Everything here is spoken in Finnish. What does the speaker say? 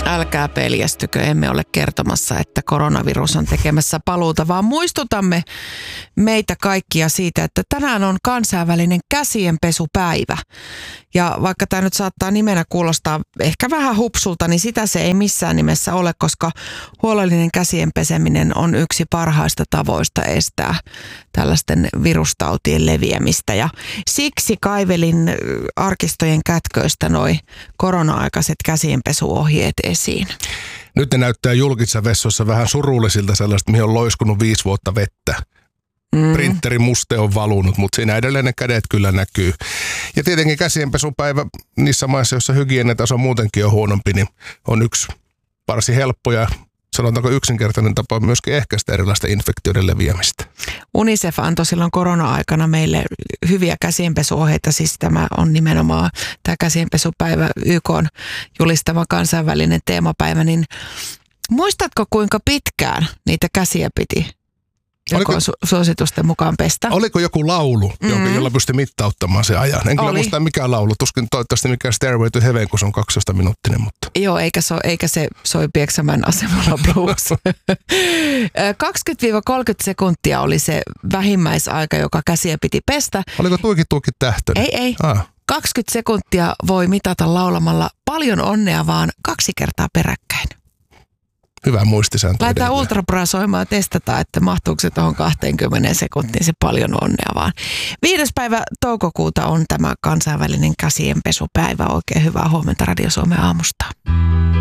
Älkää peljästykö, emme ole kertomassa, että koronavirus on tekemässä paluuta, vaan muistutamme meitä kaikkia siitä, että tänään on kansainvälinen käsienpesupäivä. Ja vaikka tämä nyt saattaa nimenä kuulostaa ehkä vähän hupsulta, niin sitä se ei missään nimessä ole, koska huolellinen käsien peseminen on yksi parhaista tavoista estää tällaisten virustautien leviämistä. Ja siksi kaivelin arkistojen kätköistä noi korona-aikaiset käsienpesuohjeet esiin. Nyt ne näyttää julkisissa vessoissa vähän surullisilta sellaista, mihin on loiskunut 5 vuotta vettä. Printerin muste on valunut, mutta siinä edelleen ne kädet kyllä näkyy. Ja tietenkin käsienpesupäivä niissä maissa, joissa hygieniataso muutenkin on huonompi, niin on yksi varsin helppo ja sanotaanko yksinkertainen tapa myöskin ehkäistä erilaista infektioiden leviämistä. UNICEF antoi silloin korona-aikana meille hyviä käsienpesuohjeita, siis tämä on nimenomaan tämä käsienpesupäivä YK:n julistama kansainvälinen teemapäivä, niin muistatko kuinka pitkään niitä käsiä piti suositusten mukaan pestä? Oliko joku laulu, jolla pystyi mittauttamaan sen ajan? En kyllä muista mikä laulu, tuskin toivottavasti mikä Stairway to Heaven, kun se on 12-minuuttinen. Mutta. Joo, eikä se soi Pieksämäen asemalla blues. 20-30 sekuntia oli se vähimmäisaika, joka käsiä piti pestä. Oliko tuiki tähtöinen? Ei. 20 sekuntia voi mitata laulamalla paljon onnea vaan 2 kertaa peräkkäin. Hyvä muistisääntö. Laitetaan ultrabra soimaan ja testataan, että mahtuuko se tuohon 20 sekuntiin se paljon onnea vaan. 5. päivä toukokuuta on tämä kansainvälinen käsienpesupäivä. Oikein hyvää huomenta Radio Suomen aamusta.